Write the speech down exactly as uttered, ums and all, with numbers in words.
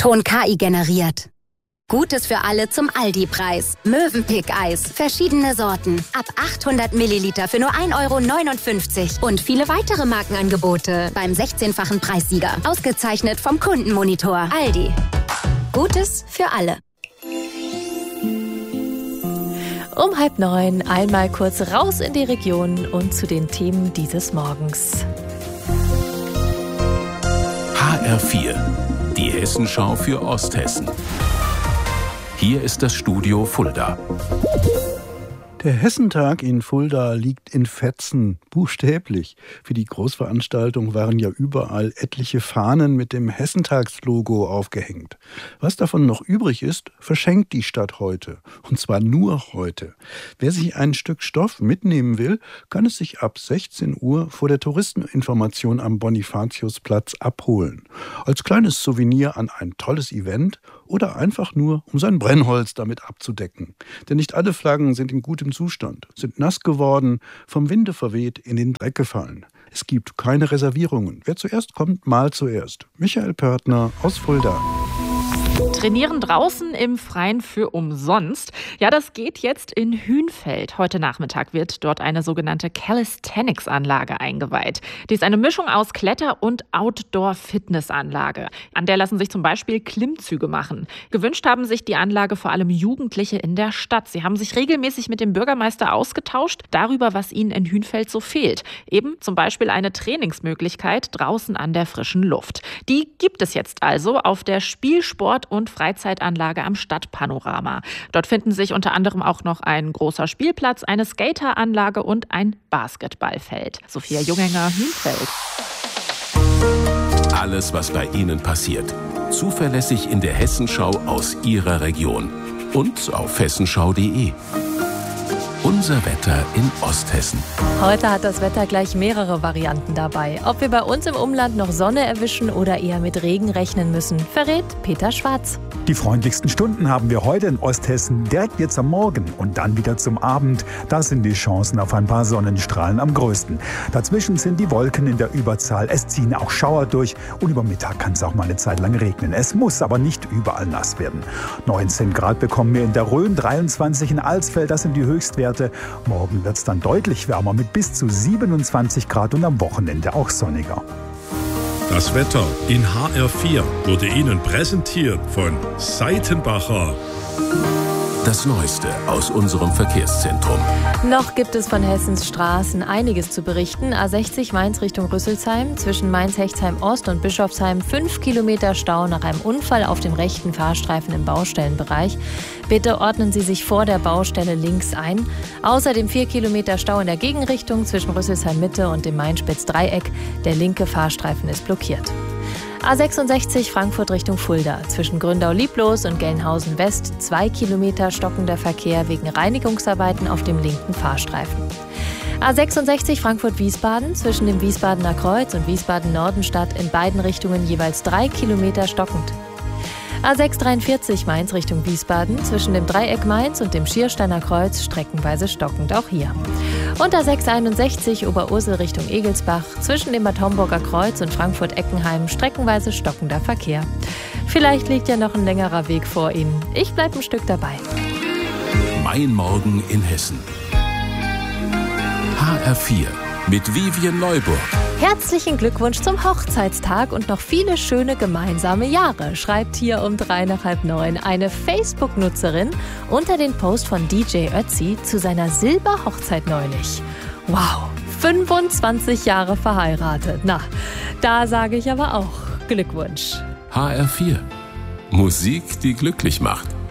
Ton K I generiert. Gutes für alle zum Aldi-Preis. Mövenpick-Eis. Verschiedene Sorten. Ab achthundert Milliliter für nur ein Euro neunundfünfzig. Und viele weitere Markenangebote beim sechzehnfachen Preissieger. Ausgezeichnet vom Kundenmonitor. Aldi. Gutes für alle. Um halb neun einmal kurz raus in die Region und zu den Themen dieses Morgens. H R vier, die Hessenschau für Osthessen. Hier ist das Studio Fulda. Der Hessentag in Fulda liegt in Fetzen, buchstäblich. Für die Großveranstaltung waren ja überall etliche Fahnen mit dem Hessentagslogo aufgehängt. Was davon noch übrig ist, verschenkt die Stadt heute. Und zwar nur heute. Wer sich ein Stück Stoff mitnehmen will, kann es sich ab sechzehn Uhr vor der Touristeninformation am Bonifatiusplatz abholen. Als kleines Souvenir an ein tolles Event oder einfach nur, um sein Brennholz damit abzudecken. Denn nicht alle Flaggen sind in gutem Zustand, sind nass geworden, vom Winde verweht, in den Dreck gefallen. Es gibt keine Reservierungen. Wer zuerst kommt, mal zuerst. Michael Pörtner aus Fulda. Trainieren draußen im Freien für umsonst. Ja, das geht jetzt in Hünfeld. Heute Nachmittag wird dort eine sogenannte Calisthenics-Anlage eingeweiht. Die ist eine Mischung aus Kletter- und Outdoor-Fitness-Anlage. An der lassen sich zum Beispiel Klimmzüge machen. Gewünscht haben sich die Anlage vor allem Jugendliche in der Stadt. Sie haben sich regelmäßig mit dem Bürgermeister ausgetauscht darüber, was ihnen in Hünfeld so fehlt. Eben zum Beispiel eine Trainingsmöglichkeit draußen an der frischen Luft. Die gibt es jetzt also auf der Spielsport- und Freizeitanlage am Stadtpanorama. Dort finden sich unter anderem auch noch ein großer Spielplatz, eine Skateranlage und ein Basketballfeld. Sophia Jungenger, Hünfeld. Alles, was bei Ihnen passiert. Zuverlässig in der Hessenschau aus Ihrer Region. Und auf hessenschau punkt de. Unser Wetter in Osthessen. Heute hat das Wetter gleich mehrere Varianten dabei. Ob wir bei uns im Umland noch Sonne erwischen oder eher mit Regen rechnen müssen, verrät Peter Schwarz. Die freundlichsten Stunden haben wir heute in Osthessen, direkt jetzt am Morgen und dann wieder zum Abend. Da sind die Chancen auf ein paar Sonnenstrahlen am größten. Dazwischen sind die Wolken in der Überzahl. Es ziehen auch Schauer durch und über Mittag kann es auch mal eine Zeit lang regnen. Es muss aber nicht überall nass werden. neunzehn Grad bekommen wir in der Rhön, dreiundzwanzig in Alsfeld, das sind die Höchstwerte. Morgen wird es dann deutlich wärmer mit bis zu siebenundzwanzig Grad und am Wochenende auch sonniger. Das Wetter in H R vier wurde Ihnen präsentiert von Seitenbacher. Das Neueste aus unserem Verkehrszentrum. Noch gibt es von Hessens Straßen einiges zu berichten. A sechzig Mainz Richtung Rüsselsheim, zwischen Mainz-Hechtsheim-Ost und Bischofsheim fünf Kilometer Stau nach einem Unfall auf dem rechten Fahrstreifen im Baustellenbereich. Bitte ordnen Sie sich vor der Baustelle links ein. Außerdem vier Kilometer Stau in der Gegenrichtung zwischen Rüsselsheim-Mitte und dem Main-Spitz-Dreieck. Der linke Fahrstreifen ist blockiert. A sechsundsechzig Frankfurt Richtung Fulda. Zwischen Gründau-Lieblos und Gelnhausen West zwei Kilometer stockender Verkehr wegen Reinigungsarbeiten auf dem linken Fahrstreifen. A sechsundsechzig Frankfurt-Wiesbaden. Zwischen dem Wiesbadener Kreuz und Wiesbaden-Nordenstadt in beiden Richtungen jeweils drei Kilometer stockend. A sechshundertdreiundvierzig Mainz Richtung Wiesbaden, zwischen dem Dreieck Mainz und dem Schiersteiner Kreuz streckenweise stockend auch hier. Und A sechshunderteinundsechzig Oberursel Richtung Egelsbach, zwischen dem Bad Homburger Kreuz und Frankfurt-Eckenheim streckenweise stockender Verkehr. Vielleicht liegt ja noch ein längerer Weg vor Ihnen. Ich bleibe ein Stück dabei. Mein Morgen in Hessen. H R vier mit Vivian Neuburg. Herzlichen Glückwunsch zum Hochzeitstag und noch viele schöne gemeinsame Jahre, schreibt hier um drei nach halb neun eine Facebook-Nutzerin unter den Post von D J Ötzi zu seiner Silberhochzeit neulich. Wow, fünfundzwanzig Jahre verheiratet. Na, da sage ich aber auch Glückwunsch. H R vier. Musik, die glücklich macht.